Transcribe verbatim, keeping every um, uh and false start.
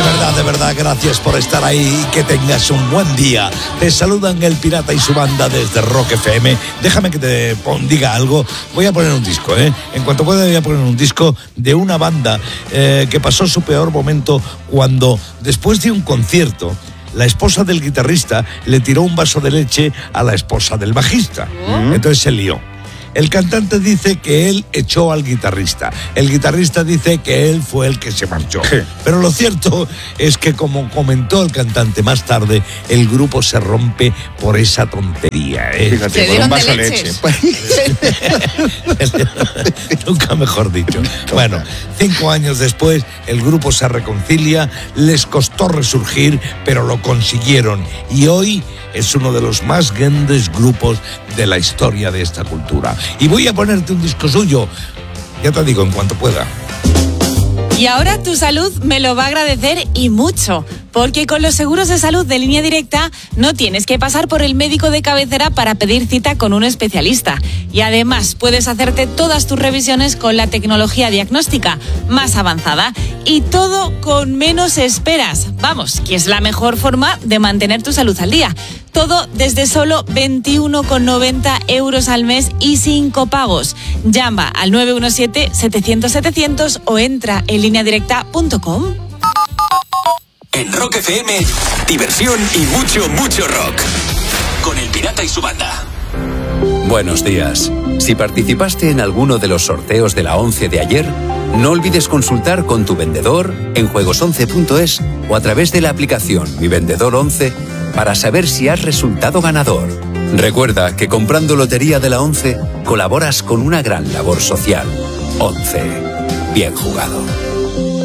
De verdad, de verdad, gracias por estar ahí y que tengas un buen día. Te saludan el Pirata y su banda desde Rock F M. Déjame que te pon, diga algo. Voy a poner un disco, ¿eh? En cuanto pueda voy a poner un disco de una banda eh, que pasó su peor momento cuando, después de un concierto, la esposa del guitarrista le tiró un vaso de leche a la esposa del bajista. ¿Mm? Entonces se lió. El cantante dice que él echó al guitarrista. El guitarrista dice que él fue el que se marchó. Sí. Pero lo cierto es que, como comentó el cantante más tarde, el grupo se rompe por esa tontería, ¿eh? Fíjate, por un vaso de leche. leche. Nunca mejor dicho. Bueno, cinco años después, el grupo se reconcilia, les costó resurgir, pero lo consiguieron. Y hoy es uno de los más grandes grupos de la historia de esta cultura. Y voy a ponerte un disco suyo, ya te digo, en cuanto pueda. Y ahora tu salud me lo va a agradecer y mucho, porque con los seguros de salud de Línea Directa no tienes que pasar por el médico de cabecera para pedir cita con un especialista. Y además puedes hacerte todas tus revisiones con la tecnología diagnóstica más avanzada y todo con menos esperas. Vamos, que es la mejor forma de mantener tu salud al día. Todo desde solo veintiuno con noventa euros al mes y sin copagos. Llama al nueve uno siete, setecientos, setecientos o entra en línea directa punto com. En Rock F M, diversión y mucho, mucho rock. Con el Pirata y su banda. Buenos días. Si participaste en alguno de los sorteos de la once de ayer, no olvides consultar con tu vendedor en juegos once punto es o a través de la aplicación Mi Vendedor once para saber si has resultado ganador. Recuerda que comprando Lotería de la once colaboras con una gran labor social. once. Bien jugado.